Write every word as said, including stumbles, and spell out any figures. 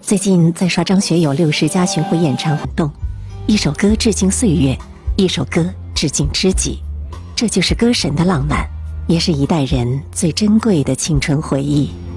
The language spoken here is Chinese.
最近在刷张学友六十加巡回演唱活动，一首歌致敬岁月，一首歌致敬知己，这就是歌神的浪漫，也是一代人最珍贵的青春回忆。